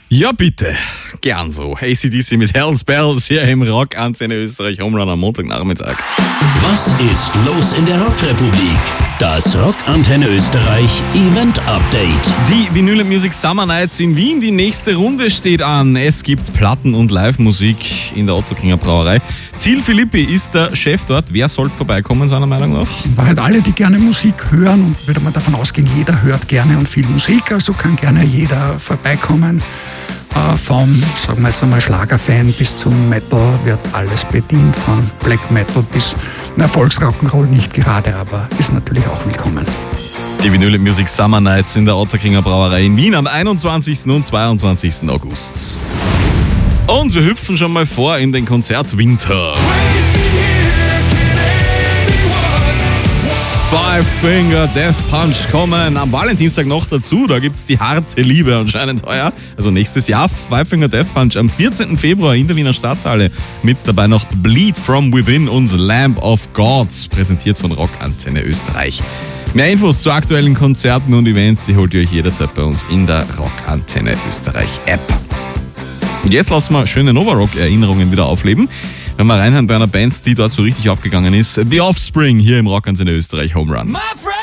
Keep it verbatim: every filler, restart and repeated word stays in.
Ja, bitte. Gern so. A C D C mit Hell's Bells hier im Rock-Antenne Österreich Home Run am Montagnachmittag. Was ist los in der Rockrepublik? Das Rock-Antenne Österreich Event Update. Die Vinyl Music Summer Nights in Wien, die nächste Runde steht an. Es gibt Platten- und Live-Musik in der Ottokinger Brauerei. Til Philippi ist der Chef dort. Wer sollte vorbeikommen, seiner Meinung nach? In Wahrheit alle, die gerne Musik hören, und würde man davon ausgehen, jeder hört gerne und viel Musik, also kann gerne jeder vorbeikommen. Äh, vom, sagen wir jetzt einmal, Schlagerfan bis zum Metal wird alles bedient, von Black Metal bis, na, Volksrock'n'Roll nicht gerade, aber ist natürlich auch willkommen. Die Vinyl Music Summer Nights in der Ottokinger Brauerei in Wien am einundzwanzigsten und zweiundzwanzigsten August. Und wir hüpfen schon mal vor in den Konzertwinter. Five Finger Death Punch kommen am Valentinstag noch dazu. Da gibt's die harte Liebe anscheinend heuer. Also nächstes Jahr Five Finger Death Punch am vierzehnten Februar in der Wiener Stadthalle. Mit dabei noch Bleed From Within und Lamb of God, präsentiert von Rock-Antenne Österreich. Mehr Infos zu aktuellen Konzerten und Events, die holt ihr euch jederzeit bei uns in der Rock-Antenne Österreich App. Und jetzt lassen wir schöne Nova-Rock-Erinnerungen wieder aufleben. Wenn wir reinhören bei einer Band, die dort so richtig abgegangen ist. The Offspring hier im Rock-Antenne Österreich Home Run.